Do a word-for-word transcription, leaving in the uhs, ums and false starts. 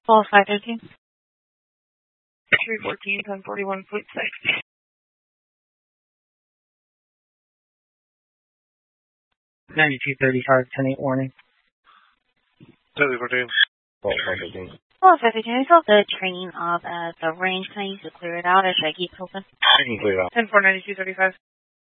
Full five thirteen. three fourteen, ten forty-one, point six. ninety-two thirty-five, ten eight warning. Three fourteen. Full five thirteen. Full five thirteen. I saw the training of uh, the range. Can I use to clear it out or should I keep it open? I can clear it out. ten four, ninety-two thirty-five.